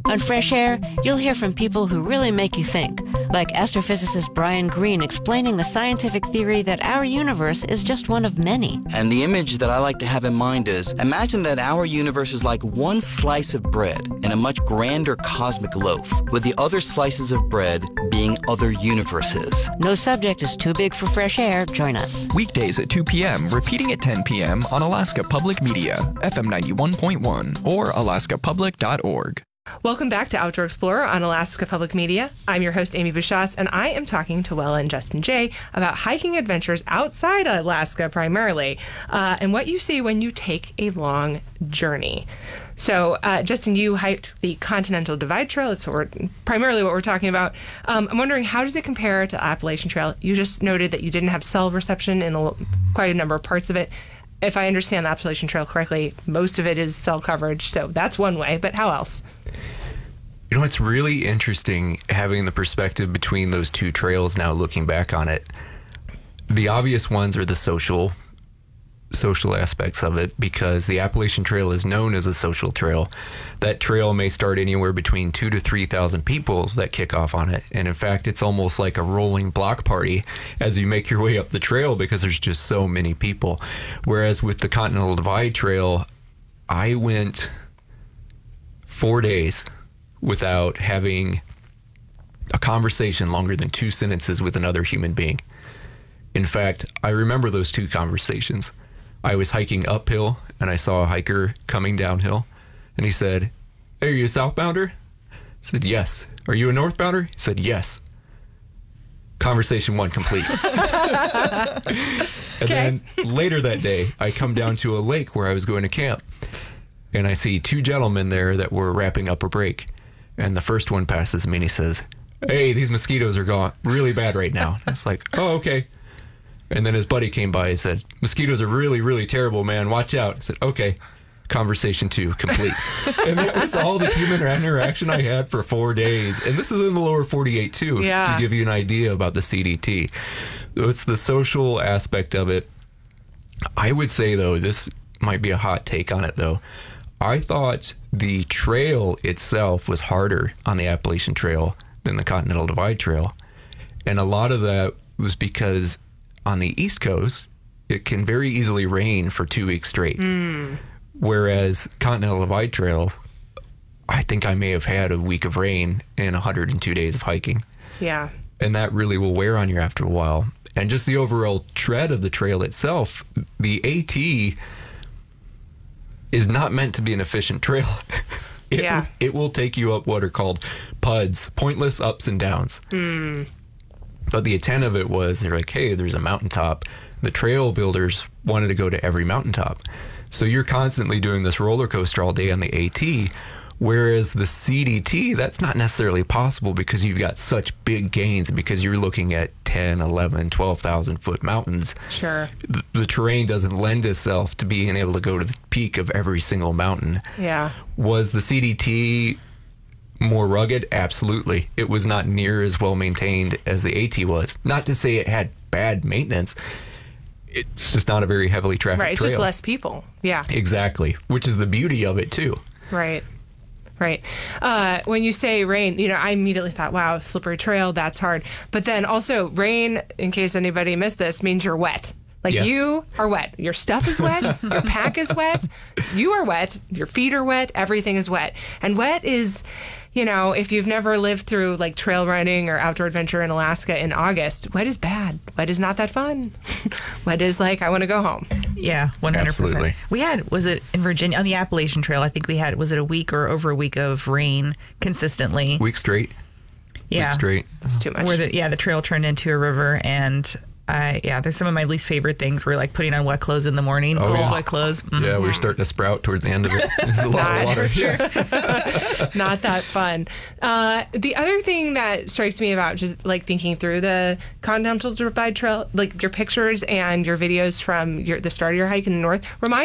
On Fresh Air, you'll hear from people who really make you think, like astrophysicist Brian Greene explaining the scientific theory that our universe is just one of many. And the image that I like to have in mind is, imagine that our universe is like one slice of bread in a much grander cosmic loaf, with the other slices of bread being other universes. No subject is too big for Fresh Air. Join us. Weekdays at 2 p.m., repeating at 10 p.m. on Alaska Public Media, FM 91.1 or alaskapublic.org. Welcome back to Outdoor Explorer on Alaska Public Media. I'm your host, Amy Buschatz, and I am talking to Wella and Justin Jay about hiking adventures outside Alaska primarily, and what you see when you take a long journey. So, Justin, you hiked the Continental Divide Trail. That's primarily what we're talking about. I'm wondering, how does it compare to Appalachian Trail? You just noted that you didn't have cell reception in quite a number of parts of it. If I understand the Appalachian Trail correctly, most of it is cell coverage, so that's one way, but how else? You know, it's really interesting having the perspective between those two trails now looking back on it. The obvious ones are the social aspects of it, because the Appalachian Trail is known as a social trail. That trail may start anywhere between 2,000 to 3,000 people that kick off on it. And in fact, it's almost like a rolling block party as you make your way up the trail because there's just so many people. Whereas with the Continental Divide Trail, I went 4 days without having a conversation longer than 2 sentences with another human being. In fact, I remember those 2 conversations. I was hiking uphill and I saw a hiker coming downhill, and he said, "Hey, are you a southbounder?" I said, "Yes." "Are you a northbounder?" He said, "Yes." Conversation 1 complete. And then later that day, I come down to a lake where I was going to camp, and I see 2 gentlemen there that were wrapping up a break. And the first one passes me and he says, "Hey, these mosquitoes are gone really bad right now." I was like, "Oh, okay." And then his buddy came by and said, "Mosquitoes are really, really terrible, man. Watch out." I said, "Okay." Conversation 2 complete. And that was all the human interaction I had for 4 days. And this is in the lower 48 too, to give you an idea about the CDT. So it's the social aspect of it. I would say, though, this might be a hot take on it, though. I thought the trail itself was harder on the Appalachian Trail than the Continental Divide Trail. And a lot of that was because on the East Coast, it can very easily rain for 2 weeks straight. Whereas Continental Divide Trail, I think I may have had a week of rain and 102 days of hiking. Yeah. And that really will wear on you after a while. And just the overall tread of the trail itself, the AT is not meant to be an efficient trail. It will take you up what are called PUDs, pointless ups and downs. But the intent of it was, they're like, hey, there's a mountaintop. The trail builders wanted to go to every mountaintop. So you're constantly doing this roller coaster all day on the AT, whereas the CDT, that's not necessarily possible because you've got such big gains, because you're looking at 10, 11, 12,000 foot mountains. Sure. The terrain doesn't lend itself to being able to go to the peak of every single mountain. Yeah. Was the CDT more rugged? Absolutely. It was not near as well maintained as the AT was. Not to say it had bad maintenance. It's just not a very heavily trafficked trail. Right, it's just less people. Yeah. Exactly, which is the beauty of it, too. Right. When you say rain, I immediately thought, wow, slippery trail, that's hard. But then also rain, in case anybody missed this, means you're wet. Yes. You are wet. Your stuff is wet. Your pack is wet. You are wet. Your feet are wet. Everything is wet. And wet is, if you've never lived through like trail running or outdoor adventure in Alaska in August, wet is bad. Wet is not that fun. Wet is like, I want to go home. Yeah, 100%. Absolutely. We had, was it in Virginia, on the Appalachian Trail, I think we had, was it a week or over a week of rain consistently? Week straight. Yeah. Week straight. It's too much. Where the trail turned into a river, and there's some of my least favorite things were like putting on wet clothes in the morning, wet clothes. Mm-hmm. Yeah, we were starting to sprout towards the end of it. There's a lot of water. For sure. Not that fun. The other thing that strikes me about just like thinking through the Continental Divide Trail, like your pictures and your videos from the start of your hike in the north, remind